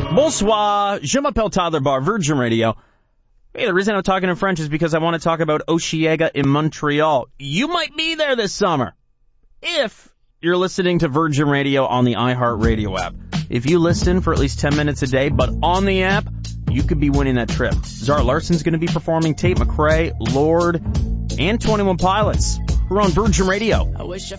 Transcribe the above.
Bonsoir, je m'appelle Tyler Barr, Virgin Radio. Hey, the reason I'm talking in French is because I want to talk about Osheaga in Montreal. You might be there this summer if you're listening to Virgin Radio on the iHeartRadio app. If you listen for at least 10 minutes a day, but on the app, you could be winning that trip. Zara Larson's going to be performing, Tate McRae, Lorde, and 21 Pilots. We're on Virgin Radio.